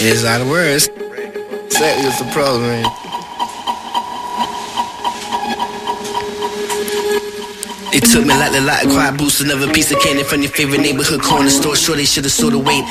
It's out of words. Exactly, it's the problem, man. It took me like the light, quiet boost, another piece of candy from your favorite neighborhood corner store. Sure, they should've saw the weight.